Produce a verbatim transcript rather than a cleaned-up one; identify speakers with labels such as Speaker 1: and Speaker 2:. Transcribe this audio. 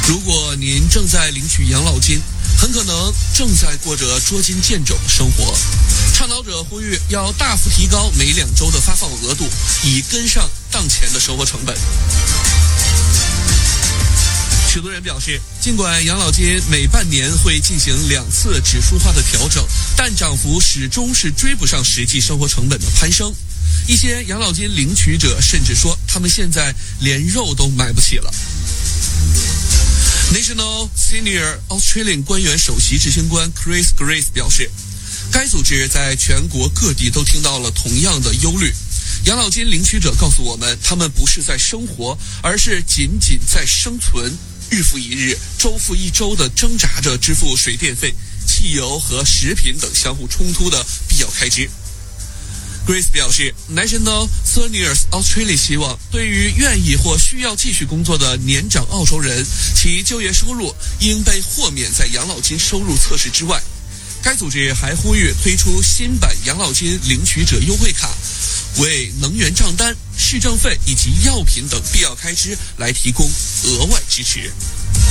Speaker 1: 如果您正在领取养老金，很可能正在过着捉襟见肘的生活。倡导者呼吁要大幅提高每两周的发放额度，以跟上当前的生活成本。许多人表示，尽管养老金每半年会进行两次指数化的调整，但涨幅始终是追不上实际生活成本的攀升。一些养老金领取者甚至说，他们现在连肉都买不起了。National Senior Australian 官员首席执行官 Chris Grace 表示，该组织在全国各地都听到了同样的忧虑。养老金领取者告诉我们，他们不是在生活，而是仅仅在生存，日复一日，周复一周地挣扎着支付水电费、汽油和食品等相互冲突的必要开支。Grace 表示 ，National Seniors Australia 希望对于愿意或需要继续工作的年长澳洲人，其就业收入应被豁免在养老金收入测试之外。该组织还呼吁推出新版养老金领取者优惠卡，为能源账单、市政费以及药品等必要开支来提供额外支持。